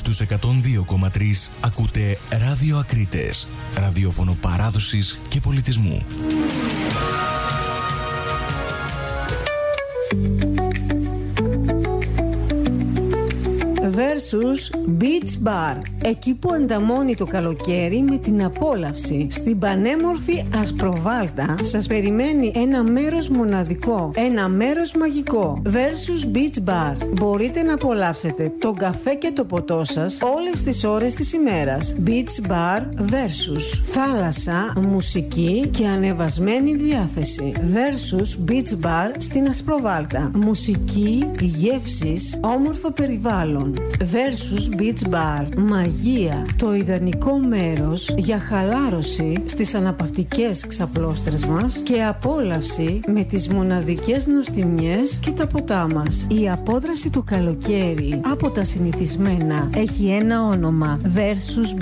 Στους 102,3 ακούτε Ράδιο Ακρίτες, ραδιόφωνο παράδοσης και πολιτισμού. Versus Beach Bar. Εκεί που ανταμώνει το καλοκαίρι με την απόλαυση. Στην πανέμορφη Ασπροβάλτα σας περιμένει ένα μέρος μοναδικό. Ένα μέρος μαγικό. Versus Beach Bar. Μπορείτε να απολαύσετε τον καφέ και το ποτό σας όλες τις ώρες της ημέρας. Beach Bar Versus. Θάλασσα, μουσική και ανεβασμένη διάθεση. Versus Beach Bar στην Ασπροβάλτα. Μουσική, γεύσεις, όμορφο περιβάλλον. Versus Beach Bar. Μαγεία. Το ιδανικό μέρος για χαλάρωση στις αναπαυτικές ξαπλώστρες μας και απόλαυση με τις μοναδικές νοστιμιές και τα ποτά μας. Η απόδραση το καλοκαίρι από τα συνηθισμένα έχει ένα όνομα. Versus